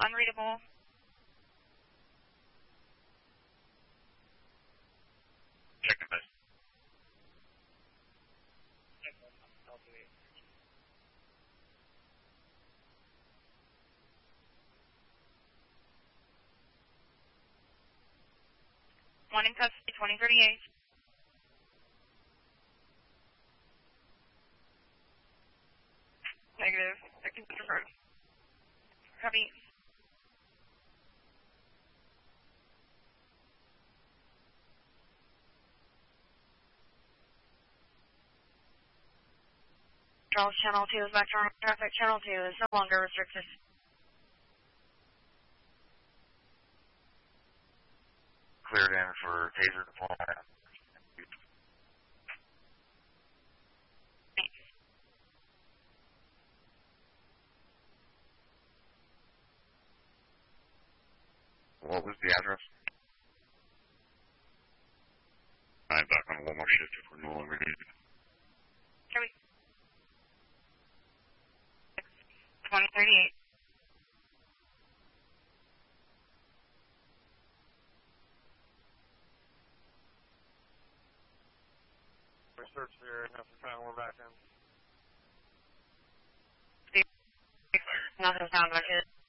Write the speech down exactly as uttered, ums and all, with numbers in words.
Unreadable. Checking this. One in custody, twenty thirty-eight. Negative. Second confirmed. Copy. Charles Channel two is back to normal traffic. Channel two is no longer restricted. Cleared in for taser deployment. What was the address? I'm back on one more shift if we're no longer needed. Copy. twenty thirty-eight. Search there, nothing found, we're back in. Nothing found, back in.